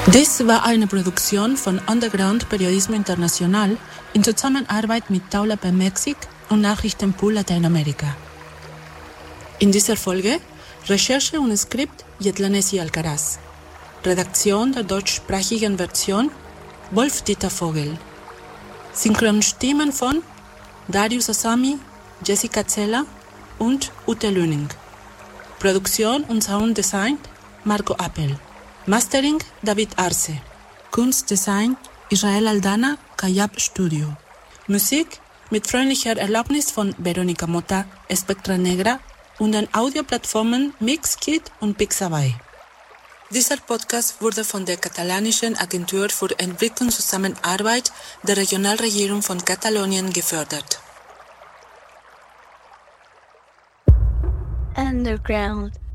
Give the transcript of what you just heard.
Dies war eine Produktion von Underground Periodismo Internacional in Zusammenarbeit mit Taula per Mexik und Nachrichtenpool Lateinamerika. In dieser Folge Recherche und Skript Jetlanesi Alcaraz. Redaktion der deutschsprachigen Version Wolf-Dieter Vogel. Synchronstimmen von Darius Asami, Jessica Zeller und Ute Lüning. Produktion und Sounddesign Marco Appel. Mastering David Arce. Kunstdesign Israel Aldana, Kayab Studio. Musik mit freundlicher Erlaubnis von Veronica Motta, Spectra Negra und den Audioplattformen Mixkit und Pixabay. Dieser Podcast wurde von der katalanischen Agentur für Entwicklungszusammenarbeit der Regionalregierung von Katalonien gefördert. Underground.